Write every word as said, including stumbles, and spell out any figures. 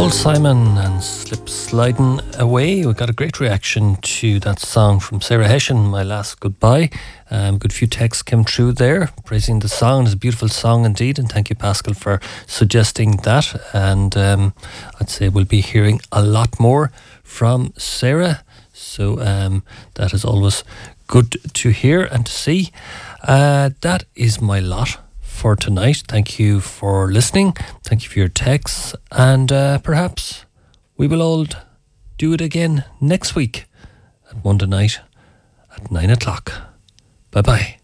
Paul Simon and Slip Sliding Away. We got a great reaction to that song from Sarah Hession, My Last Goodbye. Um, good few texts came through there praising the song. It's a beautiful song indeed, and thank you, Pascal, for suggesting that. And um, I'd say we'll be hearing a lot more from Sarah, so um, that is always good to hear and to see. Uh, that is my lot for tonight. Thank you for listening. Thank you for your texts, and uh, perhaps we will all do it again next week at Monday night at nine o'clock. Bye bye.